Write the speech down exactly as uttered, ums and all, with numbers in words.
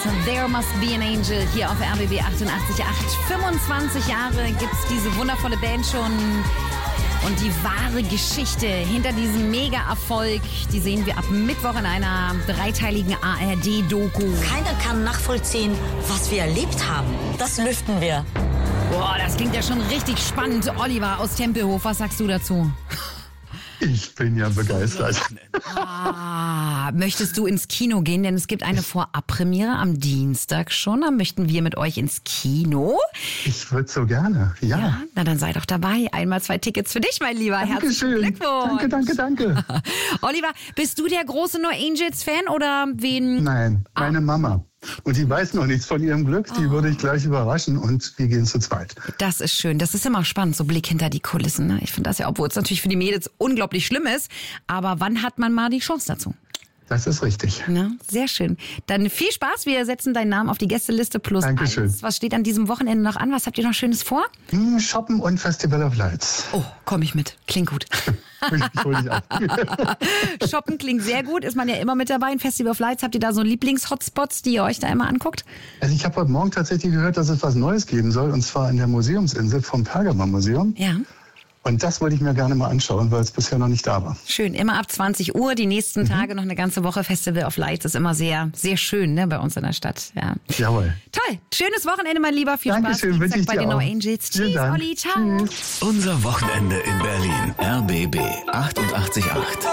There Must Be an Angel hier auf R B B achtundachtzig Komma acht. fünfundzwanzig Jahre gibt es diese wundervolle Band schon. Und die wahre Geschichte hinter diesem Mega-Erfolg, die sehen wir ab Mittwoch in einer dreiteiligen A R D-Doku. Keiner kann nachvollziehen, was wir erlebt haben. Das lüften wir. Boah, das klingt ja schon richtig spannend. Oliver aus Tempelhof, was sagst du dazu? Ich bin ja begeistert. Ah, möchtest du ins Kino gehen? Denn es gibt eine Vorabpremiere am Dienstag schon. Da möchten wir mit euch ins Kino. Ich würde so gerne, ja. Ja, na dann sei doch dabei. Einmal zwei Tickets für dich, mein Lieber. Herzlichen Dankeschön. Glückwunsch. Danke, danke, danke. Oliver, bist du der große No Angels-Fan oder wen? Nein, meine ah. Mama. Und die weiß noch nichts von ihrem Glück. Die oh. würde ich gleich überraschen und wir gehen zu zweit. Das ist schön. Das ist immer spannend, so Blick hinter die Kulissen. Ne? Ich finde das ja, obwohl es natürlich für die Mädels unglaublich schlimm ist. Aber wann hat man mal die Chance dazu? Das ist richtig. Ja, sehr schön. Dann viel Spaß. Wir setzen deinen Namen auf die Gästeliste plus Dankeschön. eins. Was steht an diesem Wochenende noch an? Was habt ihr noch Schönes vor? Hm, Shoppen und Festival of Lights. Oh, komm ich mit. Klingt gut. Ich hol dich ab. Shoppen klingt sehr gut. Ist man ja immer mit dabei. Ein Festival of Lights. Habt ihr da so Lieblings-Hotspots, die ihr euch da immer anguckt? Also ich habe heute Morgen tatsächlich gehört, dass es was Neues geben soll. Und zwar in der Museumsinsel vom Pergamon-Museum. Ja. Und das wollte ich mir gerne mal anschauen, weil es bisher noch nicht da war. Schön, immer ab zwanzig Uhr, die nächsten mhm. Tage noch eine ganze Woche Festival of Lights. Ist immer sehr, sehr schön, ne, bei uns in der Stadt. Ja. Jawohl. Toll, schönes Wochenende, mein Lieber. Viel Dankeschön, Spaß wünsche ich bei dir den No auch. Angels. Tschüss, Olli, ciao. Tschüss. Unser Wochenende in Berlin. R B B achtundachtzig Komma acht.